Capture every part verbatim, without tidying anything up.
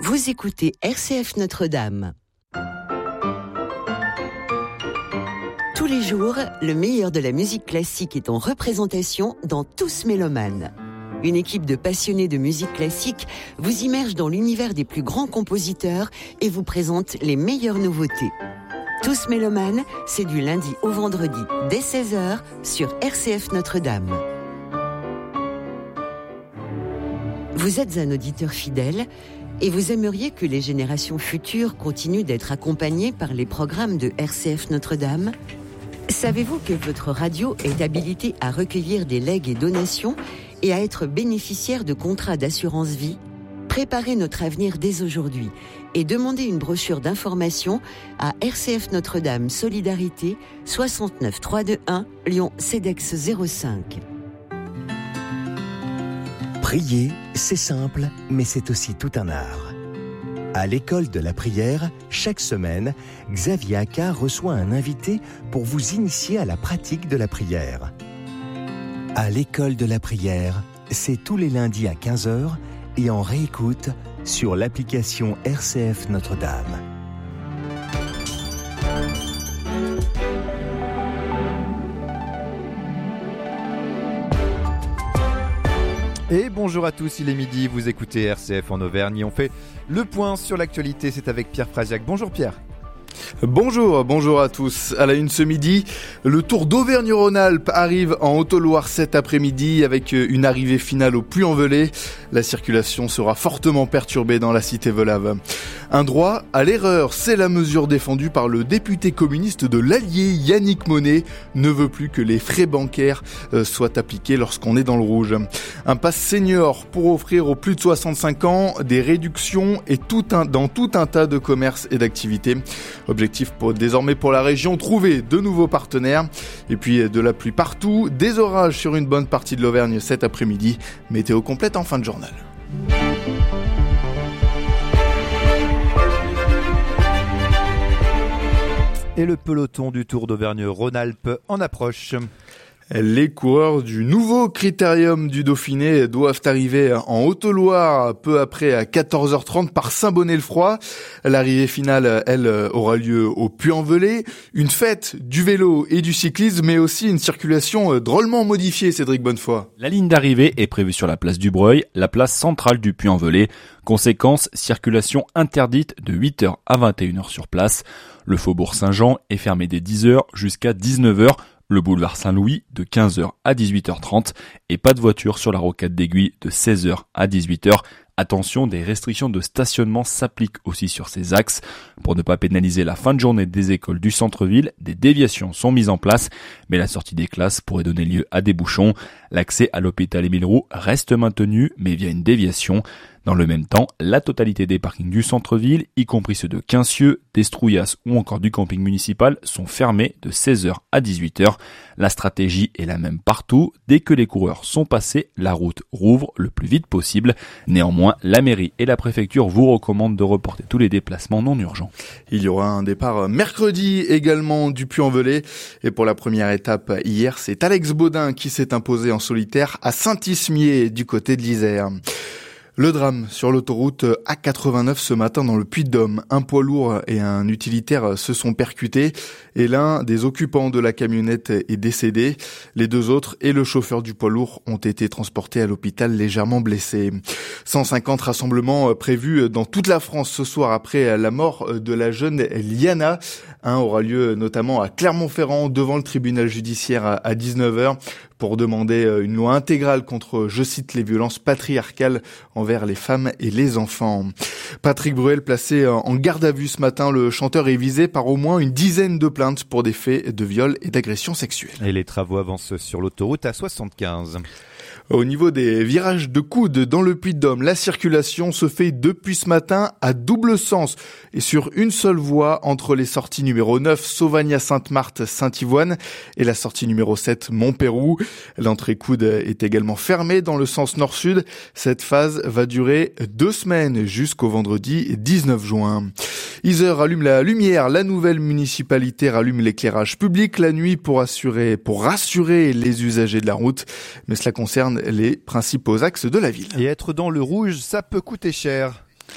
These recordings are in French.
Vous écoutez R C F Notre-Dame. Tous les jours, le meilleur de la musique classique est en représentation dans Tous Mélomanes. Une équipe de passionnés de musique classique vous immerge dans l'univers des plus grands compositeurs et vous présente les meilleures nouveautés. Tous Mélomanes, c'est du lundi au vendredi dès seize heures sur R C F Notre-Dame. Vous êtes un auditeur fidèle et vous aimeriez que les générations futures continuent d'être accompagnées par les programmes de R C F Notre-Dame ? Savez-vous que votre radio est habilitée à recueillir des legs et donations et à être bénéficiaire de contrats d'assurance vie ? Préparez notre avenir dès aujourd'hui et demandez une brochure d'information à R C F Notre-Dame Solidarité soixante-neuf trois cent vingt-et-un Lyon CEDEX zéro cinq. Prier, c'est simple, mais c'est aussi tout un art. À l'école de la prière, chaque semaine, Xavier Accard reçoit un invité pour vous initier à la pratique de la prière. À l'école de la prière, c'est tous les lundis à quinze heures et en réécoute sur l'application R C F Notre-Dame. Et bonjour à tous, il est midi, vous écoutez R C F en Auvergne et on fait le point sur l'actualité, c'est avec Pierre Frasiac. Bonjour Pierre. Bonjour, bonjour à tous. À la une ce midi, le Tour d'Auvergne-Rhône-Alpes arrive en Haute-Loire cet après-midi avec une arrivée finale au Puy-en-Velay. La circulation sera fortement perturbée dans la cité volave. Un droit à l'erreur, c'est la mesure défendue par le député communiste de l'Allier, Yannick Monet, ne veut plus que les frais bancaires soient appliqués lorsqu'on est dans le rouge. Un pass senior pour offrir aux plus de soixante-cinq ans des réductions et tout un, dans tout un tas de commerces et d'activités. Objectif pour, désormais pour la région, trouver de nouveaux partenaires. Et puis de la pluie partout, des orages sur une bonne partie de l'Auvergne cet après-midi. Météo complète en fin de journal. Et le peloton du Tour d'Auvergne-Rhône-Alpes en approche. Les coureurs du nouveau critérium du Dauphiné doivent arriver en Haute-Loire peu après à quatorze heures trente par Saint-Bonnet-le-Froid. L'arrivée finale, elle, aura lieu au Puy-en-Velay. Une fête du vélo et du cyclisme, mais aussi une circulation drôlement modifiée, Cédric Bonnefoy. La ligne d'arrivée est prévue sur la place du Breuil, la place centrale du Puy-en-Velay. Conséquence, circulation interdite de huit heures à vingt et une heures sur place. Le faubourg Saint-Jean est fermé dès dix heures jusqu'à dix-neuf heures. Le boulevard Saint-Louis de quinze heures à dix-huit heures trente et pas de voiture sur la rocade d'Aiguille de seize heures à dix-huit heures. Attention, des restrictions de stationnement s'appliquent aussi sur ces axes. Pour ne pas pénaliser la fin de journée des écoles du centre-ville, des déviations sont mises en place, mais la sortie des classes pourrait donner lieu à des bouchons. L'accès à l'hôpital Émile Roux reste maintenu, mais via une déviation. Dans le même temps, la totalité des parkings du centre-ville, y compris ceux de Quincieux, d'Estrouillas ou encore du camping municipal, sont fermés de seize heures à dix-huit heures. La stratégie est la même partout. Dès que les coureurs sont passés, la route rouvre le plus vite possible. Néanmoins, la mairie et la préfecture vous recommandent de reporter tous les déplacements non urgents. Il y aura un départ mercredi également du Puy-en-Velay. Et pour la première étape hier, c'est Alex Baudin qui s'est imposé en solitaire à Saint-Ismier du côté de l'Isère. Le drame sur l'autoroute A quatre-vingt-neuf ce matin dans le Puy-de-Dôme. Un poids lourd et un utilitaire se sont percutés et l'un des occupants de la camionnette est décédé. Les deux autres et le chauffeur du poids lourd ont été transportés à l'hôpital légèrement blessés. cent cinquante rassemblements prévus dans toute la France ce soir après la mort de la jeune Liana. Un aura lieu notamment à Clermont-Ferrand devant le tribunal judiciaire à dix-neuf heures pour demander une loi intégrale contre, je cite, les violences patriarcales envers les femmes et les enfants. Patrick Bruel, placé en garde à vue ce matin, le chanteur est visé par au moins une dizaine de plaintes pour des faits de viol et d'agression sexuelle. Et les travaux avancent sur l'autoroute A soixante-quinze. Au niveau des virages de coude dans le Puy-de-Dôme, la circulation se fait depuis ce matin à double sens et sur une seule voie entre les sorties numéro neuf Sauvagnat-Sainte-Marthe-Saint-Ivoine et la sortie numéro sept Montpérou. L'entrée coude est également fermée dans le sens nord-sud. Cette phase va durer deux semaines jusqu'au vendredi dix-neuf juin. Isère allume la lumière. La nouvelle municipalité rallume l'éclairage public la nuit pour assurer, pour rassurer les usagers de la route. Mais cela concerne les principaux axes de la ville. Et être dans le rouge, ça peut coûter cher.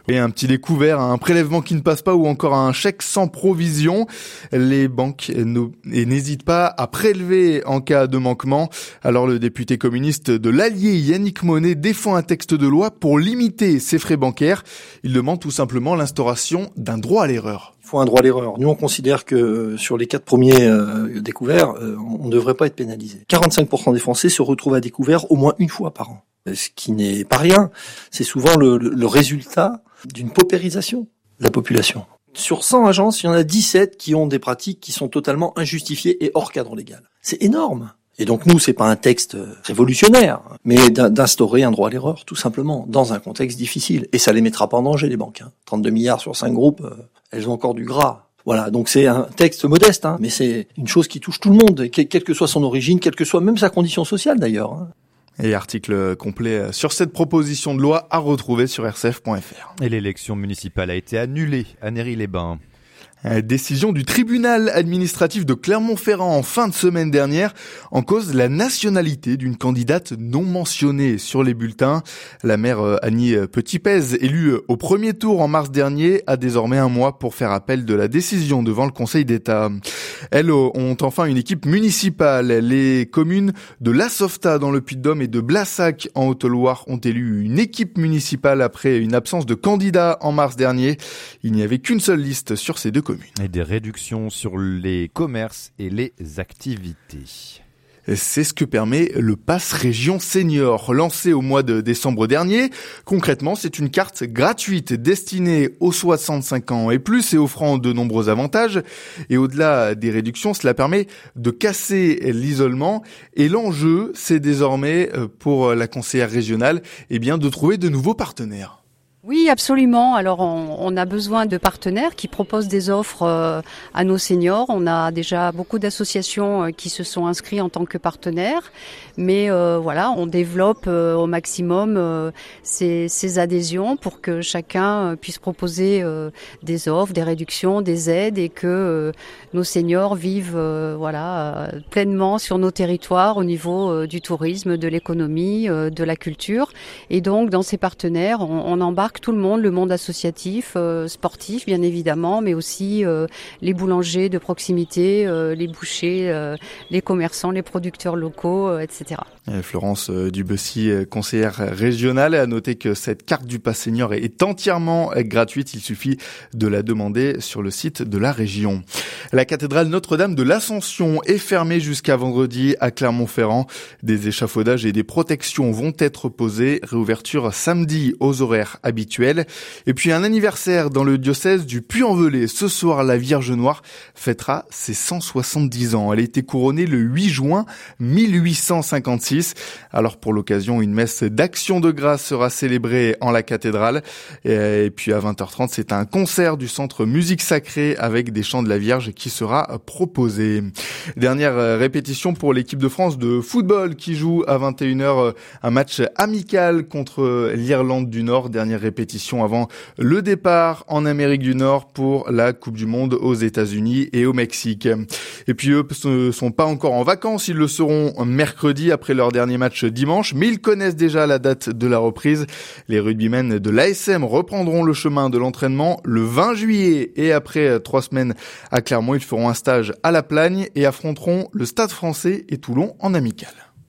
Et un petit découvert, un prélèvement qui ne passe pas ou encore un chèque sans provision. Les banques n'hésitent pas à prélever en cas de manquement. Alors le député communiste de l'Allier, Yannick Monet, défend un texte de loi pour limiter ces frais bancaires. Il demande tout simplement l'instauration d'un droit à l'erreur. Il faut un droit à l'erreur. Nous, on considère que sur les quatre premiers euh, découverts, euh, on ne devrait pas être pénalisé. quarante-cinq pour cent des Français se retrouvent à découvert au moins une fois par an. Ce qui n'est pas rien. C'est souvent le, le, le résultat d'une paupérisation de la population. Sur cent agences, il y en a dix-sept qui ont des pratiques qui sont totalement injustifiées et hors cadre légal. C'est énorme. Et donc nous, c'est pas un texte révolutionnaire, mais d'instaurer un droit à l'erreur, tout simplement, dans un contexte difficile. Et ça les mettra pas en danger, les banques. Hein. trente-deux milliards sur cinq groupes, euh, elles ont encore du gras. Voilà, donc c'est un texte modeste, hein, mais c'est une chose qui touche tout le monde, quelle que soit son origine, quelle que soit même sa condition sociale d'ailleurs. Hein. Et article complet sur cette proposition de loi à retrouver sur r c f point f r. Et l'élection municipale a été annulée à Néry-les-Bains. Décision du tribunal administratif de Clermont-Ferrand en fin de semaine dernière, en cause la nationalité d'une candidate non mentionnée sur les bulletins. La maire Annie Petit-Pez, élue au premier tour en mars dernier, a désormais un mois pour faire appel de la décision devant le Conseil d'État. Elles ont enfin une équipe municipale. Les communes de La Softa dans le Puy-de-Dôme et de Blassac en Haute-Loire ont élu une équipe municipale après une absence de candidats en mars dernier. Il n'y avait qu'une seule liste sur ces deux communes. Et des réductions sur les commerces et les activités. C'est ce que permet le Pass Région Senior, lancé au mois de décembre dernier. Concrètement, c'est une carte gratuite destinée aux soixante-cinq ans et plus et offrant de nombreux avantages. Et au-delà des réductions, cela permet de casser l'isolement. Et l'enjeu, c'est désormais pour la conseillère régionale, eh bien, de trouver de nouveaux partenaires. Oui, absolument. Alors, on, on a besoin de partenaires qui proposent des offres euh, à nos seniors. On a déjà beaucoup d'associations euh, qui se sont inscrits en tant que partenaires, mais euh, voilà, on développe euh, au maximum euh, ces, ces adhésions pour que chacun euh, puisse proposer euh, des offres, des réductions, des aides et que euh, nos seniors vivent euh, voilà euh, pleinement sur nos territoires au niveau euh, du tourisme, de l'économie, euh, de la culture. Et donc, dans ces partenaires, on, on embarque tout le monde, le monde associatif, euh, sportif bien évidemment, mais aussi euh, les boulangers de proximité, euh, les bouchers, euh, les commerçants, les producteurs locaux, euh, et cetera. Et Florence Dubussy, conseillère régionale, a noté que cette carte du Pass Senior est entièrement gratuite. Il suffit de la demander sur le site de la région. La cathédrale Notre-Dame de l'Ascension est fermée jusqu'à vendredi à Clermont-Ferrand. Des échafaudages et des protections vont être posés. Réouverture samedi aux horaires habituels. Et puis un anniversaire dans le diocèse du Puy-en-Velay. Ce soir, la Vierge Noire fêtera ses cent soixante-dix ans. Elle a été couronnée le huit juin mille huit cent cinquante-six. Alors pour l'occasion, une messe d'action de grâce sera célébrée en la cathédrale. Et puis à vingt heures trente, c'est un concert du Centre Musique Sacrée avec des chants de la Vierge qui sera proposé. Dernière répétition pour l'équipe de France de football qui joue à vingt et une heures un match amical contre l'Irlande du Nord. Dernière répétition avant le départ en Amérique du Nord pour la Coupe du Monde aux États-Unis et au Mexique. Et puis eux ne sont pas encore en vacances, ils le seront mercredi après leur dernier match dimanche, mais ils connaissent déjà la date de la reprise. Les rugbymen de l'A S M reprendront le chemin de l'entraînement le vingt juillet et après trois semaines à Clermont, ils feront un stage à La Plagne et affronteront le Stade Français et Toulon en amical.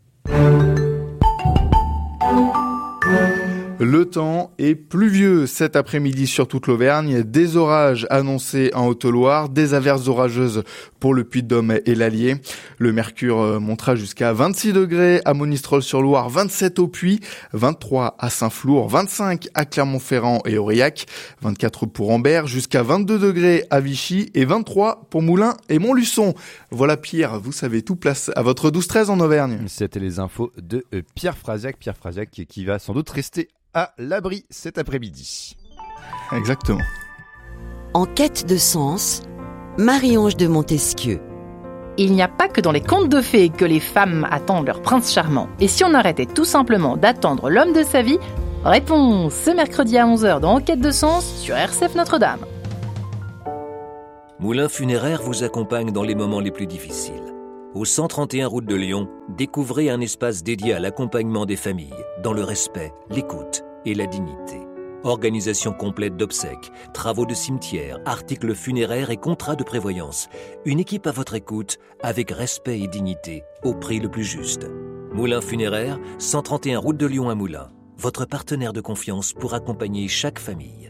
Le temps est pluvieux cet après-midi sur toute l'Auvergne. Des orages annoncés en Haute-Loire, des averses orageuses pour le Puy-de-Dôme et l'Allier. Le mercure montera jusqu'à vingt-six degrés à Monistrol-sur-Loire, vingt-sept au Puy, vingt-trois à Saint-Flour, vingt-cinq à Clermont-Ferrand et Aurillac, vingt-quatre pour Ambert, jusqu'à vingt-deux degrés à Vichy et vingt-trois pour Moulins et Montluçon. Voilà Pierre, vous savez tout, place à votre douze treize en Auvergne. C'était les infos de Pierre Frasiac. Pierre Frasiac qui, qui va sans doute rester à l'abri cet après-midi. Exactement. En quête de sens, Marie-Ange de Montesquieu. Il n'y a pas que dans les contes de fées que les femmes attendent leur prince charmant. Et si on arrêtait tout simplement d'attendre l'homme de sa vie? Réponse ce mercredi à onze heures dans En quête de sens sur R C F Notre-Dame. Moulin Funéraire vous accompagne dans les moments les plus difficiles. Au cent trente et un route de Lyon, découvrez un espace dédié à l'accompagnement des familles, dans le respect, l'écoute et la dignité. Organisation complète d'obsèques, travaux de cimetière, articles funéraires et contrats de prévoyance. Une équipe à votre écoute, avec respect et dignité, au prix le plus juste. Moulin Funéraire, cent trente et un route de Lyon à Moulins. Votre partenaire de confiance pour accompagner chaque famille.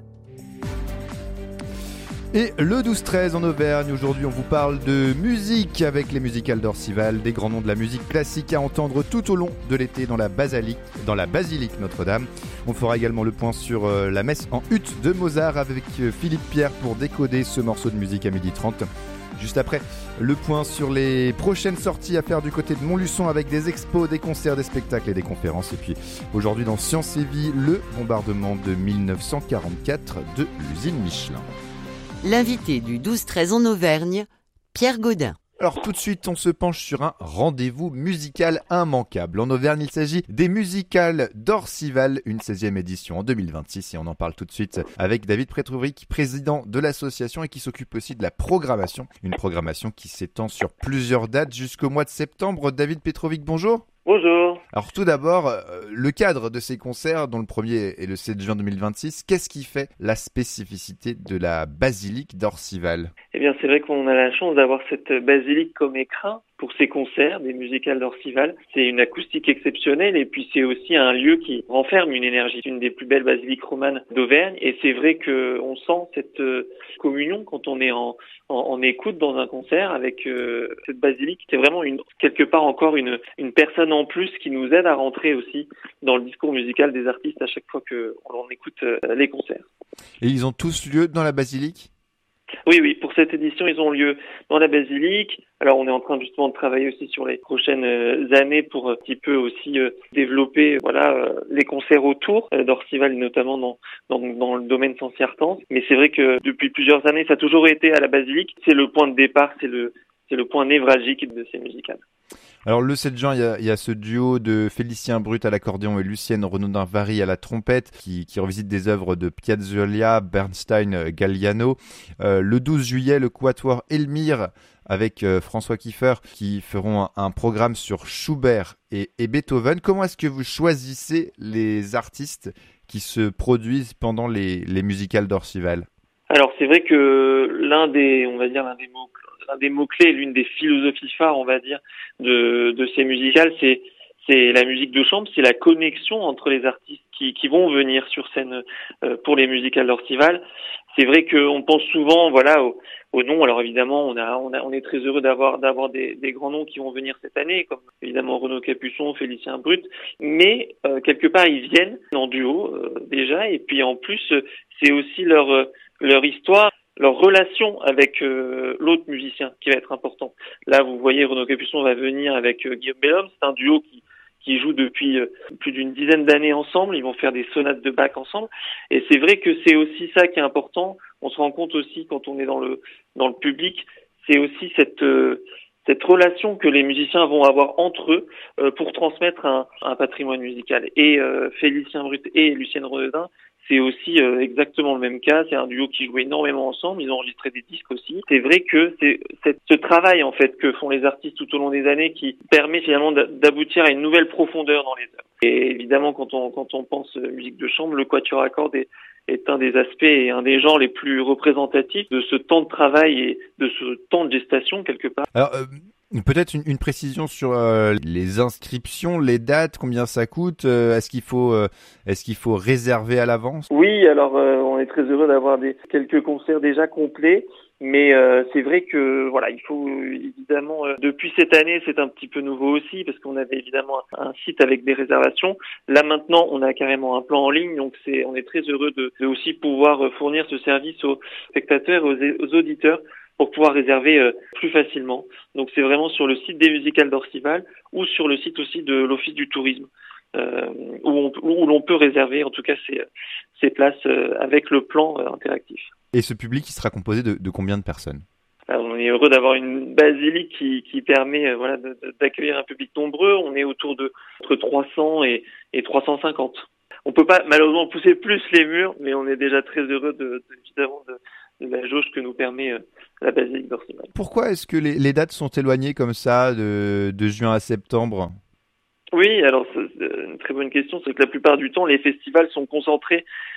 Et le douze treize en Auvergne, aujourd'hui on vous parle de musique avec les musicales d'Orcival, des grands noms de la musique classique à entendre tout au long de l'été dans la basilique, dans la basilique Notre-Dame. On fera également le point sur euh, la messe en hutte de Mozart avec euh, Philippe Pierre pour décoder ce morceau de musique à midi trente. Juste après, le point sur les prochaines sorties à faire du côté de Montluçon avec des expos, des concerts, des spectacles et des conférences. Et puis aujourd'hui dans Science et Vie, le bombardement de dix-neuf cent quarante-quatre de l'usine Michelin. L'invité du douze treize en Auvergne, Pierre Gaudin. Alors tout de suite, on se penche sur un rendez-vous musical immanquable. En Auvergne, il s'agit des musicales d'Orcival, une seizième édition en deux mille vingt-six. Et on en parle tout de suite avec David Petrovic, président de l'association et qui s'occupe aussi de la programmation. Une programmation qui s'étend sur plusieurs dates jusqu'au mois de septembre. David Petrovic, bonjour. Bonjour. Alors tout d'abord, euh, le cadre de ces concerts, dont le premier est le sept juin deux mille vingt-six, qu'est-ce qui fait la spécificité de la basilique d'Orcival ? Eh bien, c'est vrai qu'on a la chance d'avoir cette basilique comme écrin pour ces concerts, des musicales d'Orcival. C'est une acoustique exceptionnelle et puis c'est aussi un lieu qui renferme une énergie. C'est une des plus belles basiliques romanes d'Auvergne et c'est vrai qu'on sent cette communion quand on est en, en, en écoute dans un concert avec euh, cette basilique. C'est vraiment une, quelque part encore une, une personne en plus qui nous aide à rentrer aussi dans le discours musical des artistes à chaque fois qu'on écoute euh, les concerts. Et ils ont tous lieu dans la basilique ? Oui, oui, pour cette édition, ils ont lieu dans la basilique. Alors, on est en train justement de travailler aussi sur les prochaines années pour un petit peu aussi euh, développer, voilà, euh, les concerts autour euh, d'Orcival, notamment dans, dans, dans le domaine Saint-Cyartens. Mais c'est vrai que depuis plusieurs années, ça a toujours été à la basilique. C'est le point de départ, c'est le, c'est le point névralgique de ces musicales. Alors le sept juin, il y a, il y a ce duo de Félicien Brut à l'accordéon et Lucienne Renaudin-Vary à la trompette qui, qui revisite des œuvres de Piazzolla, Bernstein, Galliano. Euh, le douze juillet, le quatuor Elmire avec euh, François Kiefer qui feront un, un programme sur Schubert et, et Beethoven. Comment est-ce que vous choisissez les artistes qui se produisent pendant les, les musicales d'Orcival ? Alors c'est vrai que l'un des, on va dire l'un des mots Un des mots-clés, l'une des philosophies phares, on va dire, de, de ces musicales, c'est, c'est la musique de chambre, c'est la connexion entre les artistes qui, qui vont venir sur scène euh, pour les musicales d'Orcival. C'est vrai qu'on pense souvent, voilà, au, au nom. Alors évidemment, on a, on a, on est très heureux d'avoir, d'avoir des, des grands noms qui vont venir cette année, comme évidemment Renaud Capuçon, Félicien Brut. Mais euh, quelque part, ils viennent en duo euh, déjà, et puis en plus, c'est aussi leur, leur histoire. Leur relation avec euh, l'autre musicien qui va être important. Là, vous voyez, Renaud Capuçon va venir avec euh, Guillaume Bellhomme. C'est un duo qui qui joue depuis euh, plus d'une dizaine d'années ensemble. Ils vont faire des sonates de Bach ensemble. Et c'est vrai que c'est aussi ça qui est important. On se rend compte aussi quand on est dans le dans le public, c'est aussi cette euh, cette relation que les musiciens vont avoir entre eux euh, pour transmettre un, un patrimoine musical. Et euh, Félicien Brut et Lucienne Renaudin, c'est aussi euh, exactement le même cas. C'est un duo qui joue énormément ensemble. Ils ont enregistré des disques aussi. C'est vrai que c'est, c'est ce travail en fait que font les artistes tout au long des années qui permet finalement d'aboutir à une nouvelle profondeur dans les œuvres. Et évidemment, quand on quand on pense musique de chambre, le quatuor à cordes est, est un des aspects et un des genres les plus représentatifs de ce temps de travail et de ce temps de gestation quelque part. Alors, euh... peut-être une, une précision sur euh, les inscriptions, les dates, combien ça coûte. Euh, est-ce qu'il faut, euh, est-ce qu'il faut réserver à l'avance ? Oui, alors euh, on est très heureux d'avoir des quelques concerts déjà complets, mais euh, c'est vrai que voilà, il faut évidemment. Euh, depuis cette année, c'est un petit peu nouveau aussi parce qu'on avait évidemment un site avec des réservations. Là maintenant, on a carrément un plan en ligne, donc c'est, on est très heureux de, de aussi pouvoir fournir ce service aux spectateurs, aux, aux auditeurs, pour pouvoir réserver euh, plus facilement. Donc c'est vraiment sur le site des musicales d'Orcival ou sur le site aussi de l'Office du tourisme euh, où, on, où l'on peut réserver en tout cas ces, ces places euh, avec le plan euh, interactif. Et ce public, il sera composé de, de combien de personnes ? Alors, on est heureux d'avoir une basilique qui, qui permet euh, voilà, de, de, d'accueillir un public nombreux. On est autour de entre trois cents et, et trois cent cinquante. On peut pas malheureusement pousser plus les murs, mais on est déjà très heureux de, de évidemment de de la jauge que nous permet euh, la basilique d'Orcival. Pourquoi est-ce que les, les dates sont éloignées comme ça de, de juin à septembre ? Oui, alors c'est une très bonne question. C'est que la plupart du temps, les festivals sont concentrés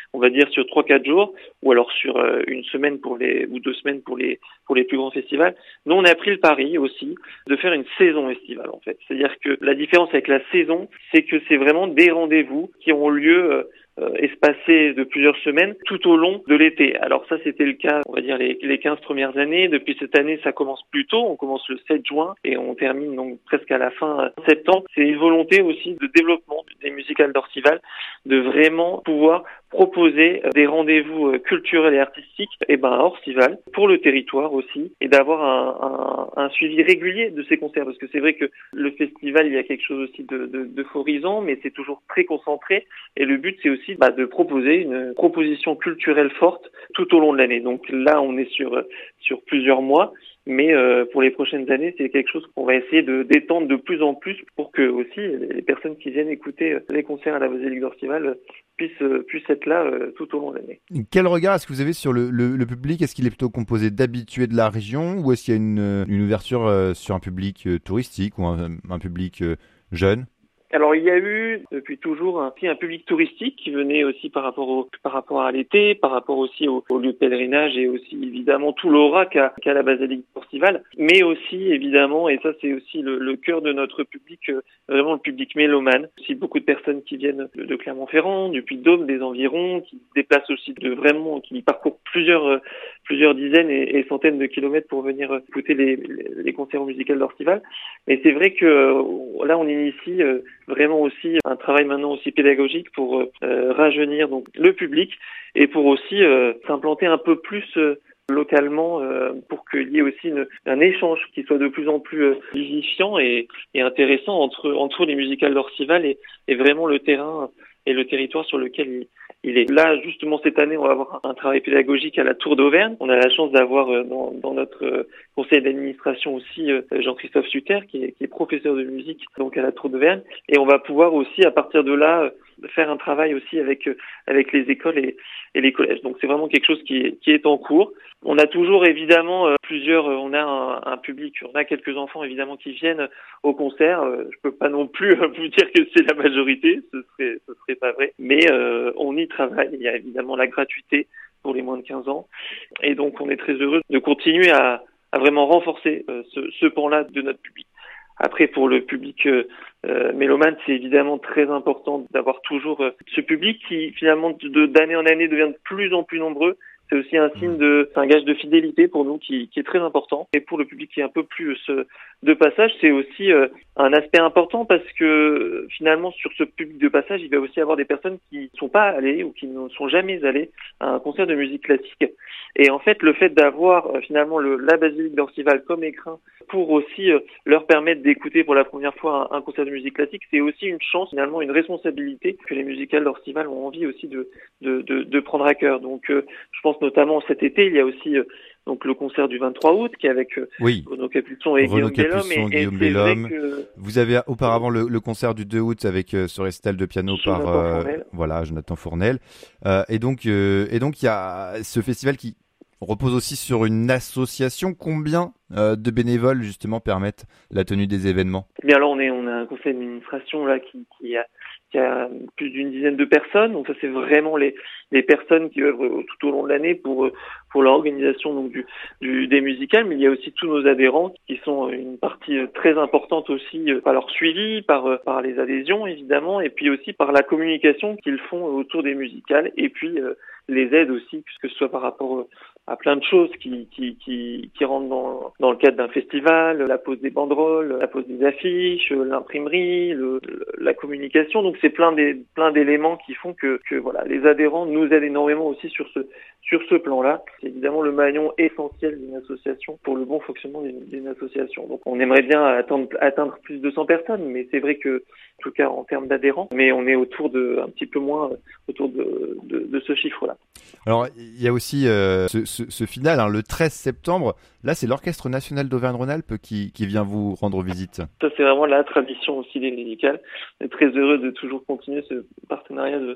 on va dire sur trois quatre jours, ou alors sur euh, une semaine pour les ou deux semaines pour les pour les plus grands festivals. Nous, on a pris le pari aussi de faire une saison estivale en fait. C'est-à-dire que la différence avec la saison, c'est que c'est vraiment des rendez-vous qui ont lieu euh, Euh, espacé de plusieurs semaines tout au long de l'été. Alors ça, c'était le cas, on va dire, les, les quinze premières années. Depuis cette année, ça commence plus tôt. On commence le sept juin et on termine donc presque à la fin septembre. C'est une volonté aussi de développement des musicales d'Orcival, de vraiment pouvoir proposer des rendez-vous culturels et artistiques et ben à Orcival pour le territoire aussi, et d'avoir un, un, un suivi régulier de ces concerts, parce que c'est vrai que le festival, il y a quelque chose aussi de, de, d'euphorisant, mais c'est toujours très concentré, et le but c'est aussi bah, de proposer une proposition culturelle forte tout au long de l'année. Donc là on est sur sur plusieurs mois, mais euh, pour les prochaines années, c'est quelque chose qu'on va essayer de d'étendre de plus en plus pour que aussi les personnes qui viennent écouter les concerts à la Basilique d'Orcival puissent puissent être là euh, tout au long de l'année. Quel regard est-ce que vous avez sur le, le, le public ? Est-ce qu'il est plutôt composé d'habitués de la région, ou est-ce qu'il y a une, une ouverture euh, sur un public euh, touristique ou un, un public euh, jeune ? Alors il y a eu depuis toujours un, un public touristique qui venait aussi par rapport au par rapport à l'été, par rapport aussi au, au lieu de pèlerinage, et aussi évidemment tout l'aura qu'a, qu'a la Basilique d'Orcival, mais aussi évidemment, et ça c'est aussi le, le cœur de notre public, euh, vraiment le public mélomane, aussi beaucoup de personnes qui viennent de, de Clermont-Ferrand, du Puy-de-Dôme, des environs, qui se déplacent aussi de vraiment, qui parcourent plusieurs euh, plusieurs dizaines et, et centaines de kilomètres pour venir euh, écouter les, les, les concerts musicaux d'Orcival. Et c'est vrai que euh, là on initie euh, vraiment aussi un travail maintenant aussi pédagogique pour euh, rajeunir donc le public, et pour aussi euh, s'implanter un peu plus euh, localement euh, pour qu'il y ait aussi une, un échange qui soit de plus en plus euh, vivifiant et, et intéressant entre entre les musicales d'Orcival et, et vraiment le terrain et le territoire sur lequel il, il est. Là, justement, cette année, on va avoir un travail pédagogique à la Tour d'Auvergne. On a la chance d'avoir euh, dans, dans notre euh, conseil d'administration aussi euh, Jean-Christophe Sutter, qui est, qui est professeur de musique donc à la Tour d'Auvergne. Et on va pouvoir aussi, à partir de là, euh, faire un travail aussi avec euh, avec les écoles et, et les collèges. Donc, c'est vraiment quelque chose qui est, qui est en cours. On a toujours, évidemment, euh, plusieurs... Euh, on a un, un public, on a quelques enfants, évidemment, qui viennent au concert. Euh, je peux pas non plus euh, vous dire que c'est la majorité, ce serait, ce serait pas vrai. Mais euh, on y travaille. Il y a évidemment la gratuité pour les moins de quinze ans. Et donc, on est très heureux de continuer à, à vraiment renforcer euh, ce, ce pan-là de notre public. Après, pour le public euh, euh, mélomane, c'est évidemment très important d'avoir toujours euh, ce public qui, finalement, de, d'année en année, devient de plus en plus nombreux. C'est aussi un signe de, c'est un gage de fidélité pour nous qui, qui est très important. Et pour le public qui est un peu plus euh, de passage, c'est aussi euh, un aspect important, parce que finalement, sur ce public de passage, il va aussi avoir des personnes qui ne sont pas allées ou qui ne sont jamais allées à un concert de musique classique. Et en fait, le fait d'avoir euh, finalement le, la Basilique d'Orcival comme écrin pour aussi euh, leur permettre d'écouter pour la première fois un, un concert de musique classique, c'est aussi une chance, finalement, une responsabilité que les musicales d'Orcival ont envie aussi de, de, de, de prendre à cœur. Donc, euh, je pense notamment cet été, il y a aussi euh, donc le concert du vingt-trois août qui est avec euh, oui. Renaud Capuçon et Renaud Guillaume Bellhomme. Capuçon, et, Guillaume et Bellhomme. que... Vous avez auparavant le, le concert du deux août avec euh, ce récital de piano Jonathan par euh, Fournel. voilà Jonathan Fournel. Euh, et donc euh, et donc il y a ce festival qui repose aussi sur une association. Combien euh, de bénévoles justement permettent la tenue des événements ? Eh bien alors on est on a un conseil d'administration là qui, qui a qui a plus d'une dizaine de personnes. Donc ça c'est vraiment les les personnes qui œuvrent tout au long de l'année pour pour l'organisation donc du, du des musicales, mais il y a aussi tous nos adhérents qui sont une partie très importante aussi par leur suivi, par par les adhésions évidemment, et puis aussi par la communication qu'ils font autour des musicales, et puis euh, les aides aussi, que ce soit par rapport à plein de choses qui qui qui, qui rentrent dans dans le cadre d'un festival, la pose des banderoles, la pose des affiches, l'imprimerie, le, la communication. Donc c'est plein des plein d'éléments qui font que que voilà, les adhérents nous aident énormément aussi sur ce sur ce plan-là. C'est évidemment le maillon essentiel d'une association pour le bon fonctionnement d'une, d'une association. Donc on aimerait bien atteindre atteindre plus de cent personnes, mais c'est vrai que en tout cas en termes d'adhérents, mais on est autour de un petit peu moins autour de de, de ce chiffre-là. Alors il y a aussi euh, ce, ce, ce final, hein, le treize septembre. Là, c'est l'Orchestre National d'Auvergne-Rhône-Alpes qui, qui vient vous rendre visite. Ça, c'est vraiment la tradition aussi des musicales. On est très heureux de toujours continuer ce partenariat de,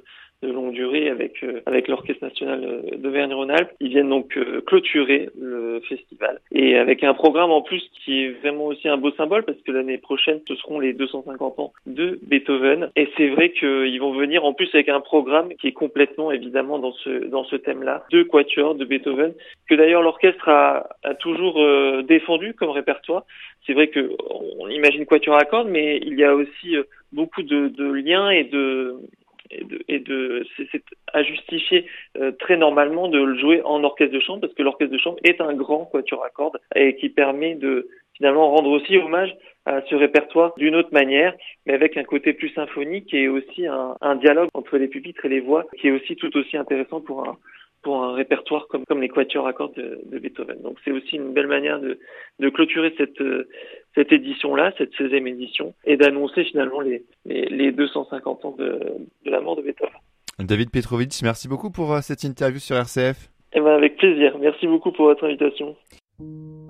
de longue durée avec euh, avec l'Orchestre national d'Auvergne-Rhône-Alpes. Ils viennent donc euh, clôturer le festival et avec un programme en plus qui est vraiment aussi un beau symbole parce que l'année prochaine ce seront les deux cent cinquante ans de Beethoven et c'est vrai qu'ils vont venir en plus avec un programme qui est complètement évidemment dans ce dans ce thème-là, deux quatuors de Beethoven que d'ailleurs l'orchestre a, a toujours euh, défendu comme répertoire. C'est vrai que on imagine quatuor à cordes, mais il y a aussi euh, beaucoup de, de liens et de et de, et de c'est, c'est à justifier euh, très normalement de le jouer en orchestre de chambre parce que l'orchestre de chambre est un grand quatuor à cordes et qui permet de finalement rendre aussi hommage à ce répertoire d'une autre manière, mais avec un côté plus symphonique et aussi un, un dialogue entre les pupitres et les voix qui est aussi tout aussi intéressant pour un pour un répertoire comme comme les quatuors à cordes de, de Beethoven. Donc c'est aussi une belle manière de de clôturer cette cette édition-là, cette seizième édition, et d'annoncer finalement les les, les deux cent cinquante ans de de la mort de Beethoven. David Petrovitch, merci beaucoup pour cette interview sur R C F. Eh ben avec plaisir. Merci beaucoup pour votre invitation.